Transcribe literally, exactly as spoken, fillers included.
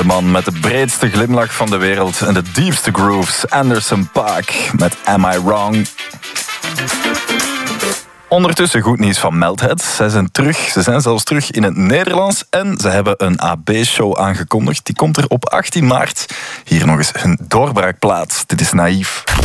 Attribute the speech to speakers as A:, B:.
A: De man met de breedste glimlach van de wereld en de diepste grooves, Anderson .Paak met Am I Wrong? Ondertussen goed nieuws van Melthead. Zij zijn terug. Ze zijn zelfs terug in het Nederlands en ze hebben een A B-show aangekondigd. Die komt er op achttien maart. Hier nog eens hun doorbraakplaat. Dit is Naïef.